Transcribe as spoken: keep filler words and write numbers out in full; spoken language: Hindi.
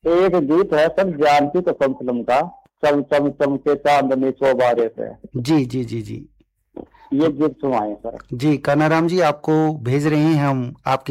एक गीत है सर, जानकी कसम फिल्म का, चम चम चम के चांदनी चौबारे पे। जी जी जी जी। ये तो गीत सुनाए सर। जी कानाराम जी, आपको भेज रहे हैं हम आपके